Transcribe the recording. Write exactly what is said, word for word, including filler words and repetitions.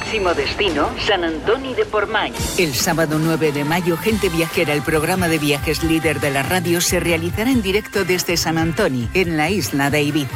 Próximo destino, San Antoni de Portmany. El sábado nueve de mayo, Gente Viajera, el programa de viajes líder de la radio, se realizará en directo desde San Antoni, en la isla de Ibiza.